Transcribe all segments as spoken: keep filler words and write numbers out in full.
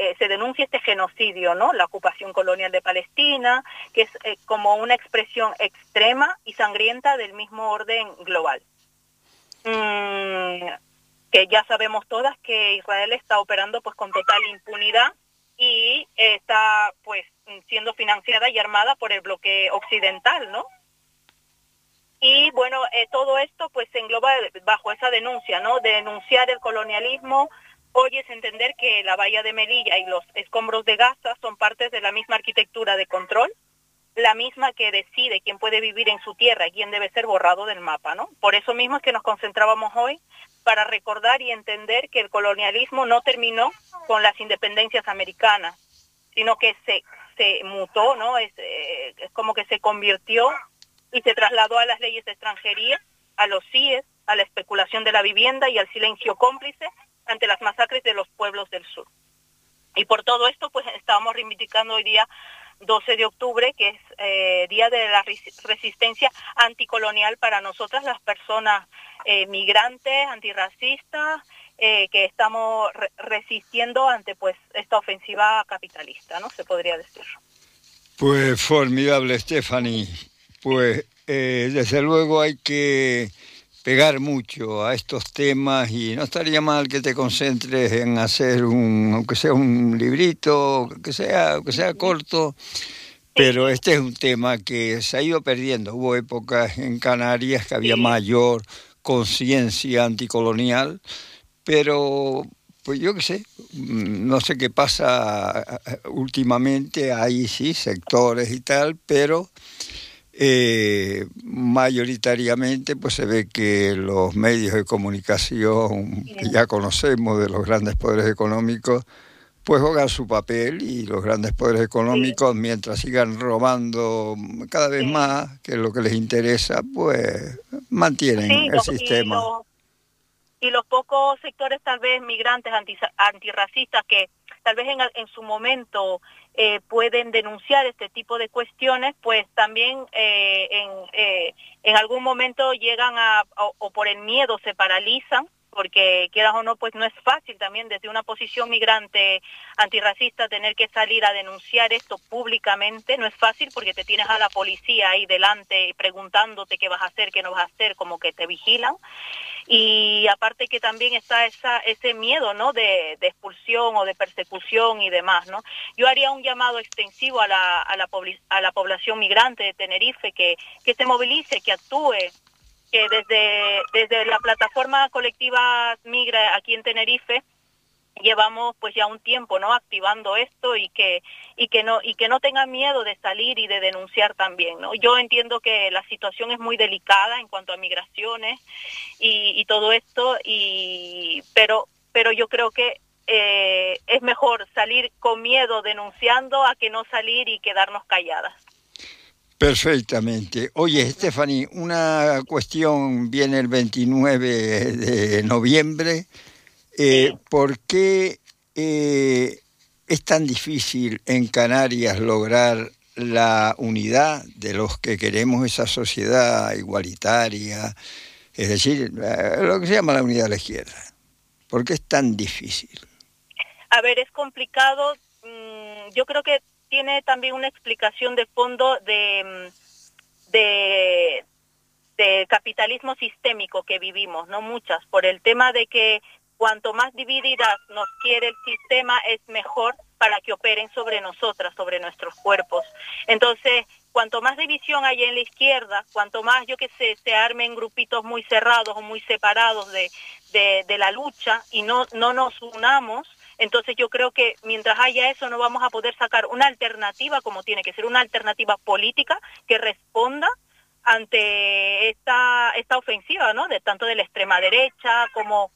se, se denuncie este genocidio, ¿no? La ocupación colonial de Palestina, que es eh, como una expresión extrema y sangrienta del mismo orden global. Mm, que ya sabemos todas que Israel está operando pues con total impunidad y eh, está pues siendo financiada y armada por el bloque occidental, ¿no? Y bueno, eh, todo esto pues se engloba bajo esa denuncia, ¿no? De denunciar el colonialismo. Hoy es entender que la bahía de Melilla y los escombros de Gaza son partes de la misma arquitectura de control, la misma que decide quién puede vivir en su tierra y quién debe ser borrado del mapa, ¿no? Por eso mismo es que nos concentrábamos hoy para recordar y entender que el colonialismo no terminó con las independencias americanas, sino que se, se mutó, ¿no? Es, eh, es como que se convirtió y se trasladó a las leyes de extranjería, a los C I E S, a la especulación de la vivienda y al silencio cómplice ante las masacres de los pueblos del sur. Y por todo esto, pues estábamos reivindicando hoy día doce de octubre, que es eh, Día de la Resistencia Anticolonial para nosotras, las personas eh, migrantes, antirracistas, eh, que estamos re resistiendo ante pues esta ofensiva capitalista, ¿no? Se podría decir. Pues formidable, Stephanie. Pues eh, desde luego hay que pegar mucho a estos temas y no estaría mal que te concentres en hacer un, aunque sea un librito, aunque sea, aunque sea corto, pero este es un tema que se ha ido perdiendo. Hubo épocas en Canarias que había mayor conciencia anticolonial, pero pues yo qué sé, no sé qué pasa últimamente, hay sí sectores y tal, pero Eh, mayoritariamente pues se ve que los medios de comunicación que ya conocemos de los grandes poderes económicos pues juegan su papel, y los grandes poderes económicos, mientras sigan robando cada vez más, que es lo que les interesa, pues mantienen sí, el los, sistema. Y los, y los pocos sectores tal vez migrantes anti, antirracistas que tal vez en, en su momento eh, pueden denunciar este tipo de cuestiones, pues también eh, en, eh, en algún momento llegan a, o, o por el miedo se paralizan, porque quieras o no, pues no es fácil también desde una posición migrante antirracista tener que salir a denunciar esto públicamente. No es fácil porque te tienes a la policía ahí delante preguntándote qué vas a hacer, qué no vas a hacer, como que te vigilan. Y aparte que también está esa, ese miedo, ¿no? de, de expulsión o de persecución y demás, ¿no? Yo haría un llamado extensivo a la, a la, a la población migrante de Tenerife que, que se movilice, que actúe, que desde, desde la plataforma colectiva Migra aquí en Tenerife llevamos pues ya un tiempo, ¿no? activando esto y que y que no y que no tengan miedo de salir y de denunciar también, ¿no? Yo entiendo que la situación es muy delicada en cuanto a migraciones y, y todo esto, y pero pero yo creo que eh, es mejor salir con miedo denunciando a que no salir y quedarnos calladas. Perfectamente. Oye, Stephanie, una cuestión viene el veintinueve de noviembre. Eh, ¿Por qué eh, es tan difícil en Canarias lograr la unidad de los que queremos esa sociedad igualitaria? Es decir, lo que se llama la unidad de la izquierda. ¿Por qué es tan difícil? A ver, es complicado. Yo creo que tiene también una explicación de fondo de, de, de capitalismo sistémico que vivimos, no muchas, por el tema de que cuanto más divididas nos quiere el sistema, es mejor para que operen sobre nosotras, sobre nuestros cuerpos. Entonces, cuanto más división hay en la izquierda, cuanto más, yo que sé, se armen grupitos muy cerrados o muy separados de, de, de la lucha y no, no nos unamos, entonces yo creo que mientras haya eso no vamos a poder sacar una alternativa como tiene que ser, una alternativa política que responda ante esta, esta ofensiva, ¿no? De tanto de la extrema derecha como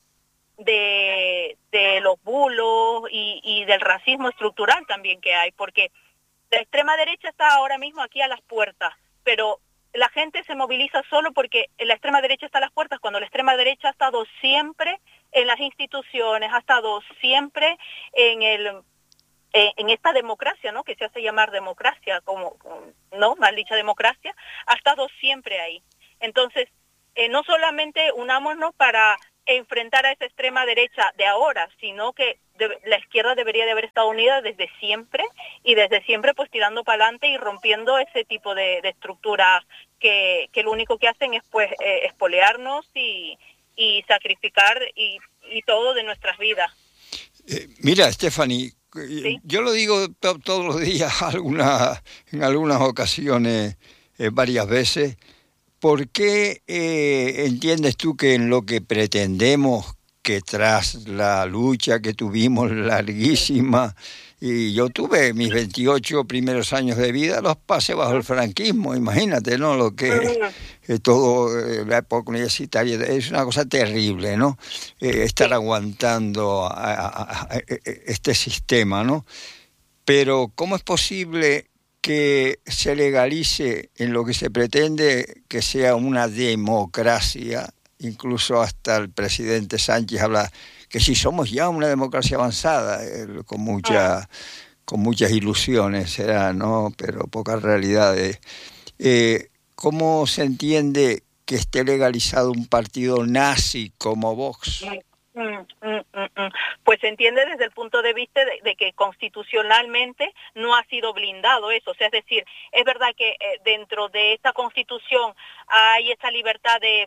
de, de los bulos y, y del racismo estructural también que hay, porque la extrema derecha está ahora mismo aquí a las puertas, pero la gente se moviliza solo porque la extrema derecha está a las puertas, cuando la extrema derecha ha estado siempre en las instituciones, ha estado siempre en el en esta democracia, ¿no? Que se hace llamar democracia, como, ¿no? Mal dicha democracia, ha estado siempre ahí. Entonces, eh, no solamente unámonos para enfrentar a esa extrema derecha de ahora, sino que de, la izquierda debería de haber estado unida desde siempre y desde siempre pues tirando para adelante y rompiendo ese tipo de, de estructuras que, que lo único que hacen es pues eh, expoliarnos y, y sacrificar y, y todo de nuestras vidas. Eh, mira, Stephanie, ¿Sí? yo lo digo to- todos los días, alguna, en algunas ocasiones, eh, varias veces. ¿Por qué eh, entiendes tú que en lo que pretendemos, que tras la lucha que tuvimos larguísima, y yo tuve mis veintiocho primeros años de vida, los pasé bajo el franquismo, imagínate, ¿no? Lo que eh, todo, eh, la época universitaria, es una cosa terrible, ¿no? Eh, estar aguantando a, a, a este sistema, ¿no? Pero ¿cómo es posible que se legalice en lo que se pretende que sea una democracia? Incluso hasta el presidente Sánchez habla que si somos ya una democracia avanzada, eh, con mucha, con muchas ilusiones será, ¿no? Pero pocas realidades. Eh, ¿Cómo se entiende que esté legalizado un partido nazi como Vox? Mm, mm, mm, mm. Pues se entiende desde el punto de vista de, de que constitucionalmente no ha sido blindado eso. O sea, es decir, es verdad que eh, dentro de esta constitución hay esa libertad de,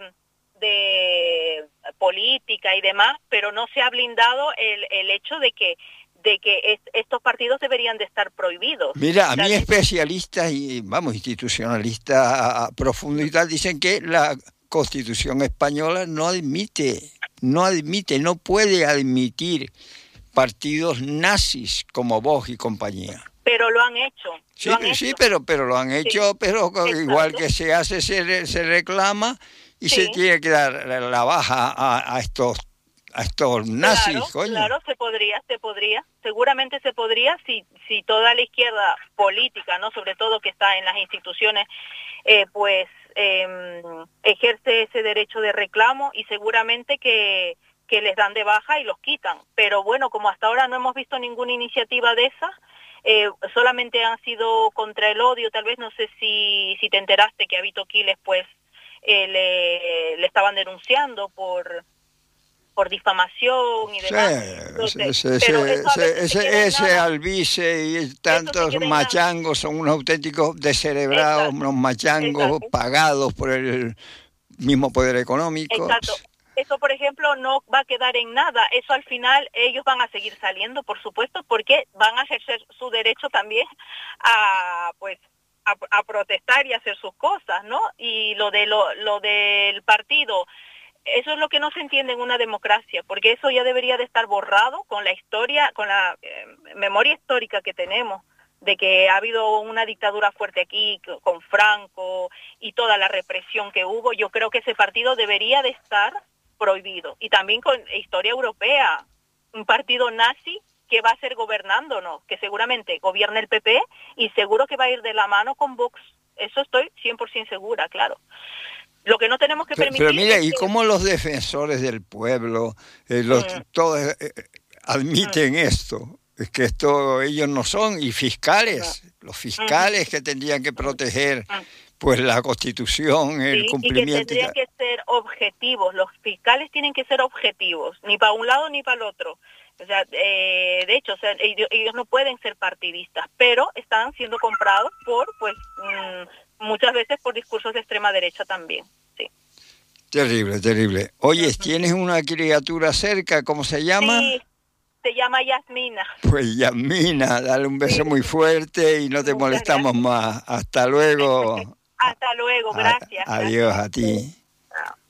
de política y demás, pero no se ha blindado el, el hecho de que de que es, estos partidos deberían de estar prohibidos. Mira, a o sea, mí especialistas y, vamos, institucionalistas a, a profundo y tal, dicen que la Constitución española no admite, no admite, no puede admitir partidos nazis como Vox y compañía. Pero lo han hecho. Sí, lo han sí, hecho. pero, pero lo han hecho, sí, pero exacto. Igual que se hace, se, se reclama y sí. se tiene que dar la baja a, a estos a estos nazis, claro, coño. Claro, se podría, se podría. Seguramente se podría si si toda la izquierda política, no, sobre todo que está en las instituciones, eh, pues eh, ejerce ese derecho de reclamo y seguramente que que les dan de baja y los quitan. Pero bueno, como hasta ahora no hemos visto ninguna iniciativa de esas, eh, solamente han sido contra el odio. Tal vez no sé si si te enteraste que a Vito Quiles pues eh, le, le estaban denunciando por por difamación y demás. Sí, Entonces, ese, pero ese, eso a veces ese, se queda en ese nada. Albice y tantos queda en machangos son unos auténticos descerebrados, Exacto. unos machangos Exacto. pagados por el mismo poder económico. Exacto. Eso, por ejemplo, no va a quedar en nada. Eso al final ellos van a seguir saliendo, por supuesto, porque van a ejercer su derecho también a, pues, a, a protestar y hacer sus cosas, ¿no? Y lo de lo, lo del partido, eso es lo que no se entiende en una democracia, porque eso ya debería de estar borrado con la historia, con la eh, memoria histórica que tenemos, de que ha habido una dictadura fuerte aquí con Franco y toda la represión que hubo. Yo creo que ese partido debería de estar prohibido. Y también con historia europea, un partido nazi que va a ser gobernándonos, que seguramente gobierne el P P y seguro que va a ir de la mano con Vox. Eso estoy cien por ciento segura, claro. Lo que no tenemos que permitir... Pero, pero mira, es ¿y que... cómo los defensores del pueblo eh, los, mm. todos eh, admiten mm. esto? Es que esto ellos no son, y fiscales, mm. los fiscales mm. que tendrían que proteger mm. pues la Constitución, el sí, cumplimiento... Y que tendrían que ser objetivos, los fiscales tienen que ser objetivos, ni para un lado ni para el otro. O sea, eh, de hecho, o sea, ellos, ellos no pueden ser partidistas, pero están siendo comprados por, pues, mmm, muchas veces por discursos de extrema derecha también, sí. Terrible, terrible. Oye, ¿tienes una criatura cerca? ¿Cómo se llama? Sí, se llama Yasmina. Pues Yasmina, dale un beso sí. muy fuerte y no te Muchas molestamos gracias. más. Hasta luego. Hasta luego, gracias. A, adiós gracias. a ti.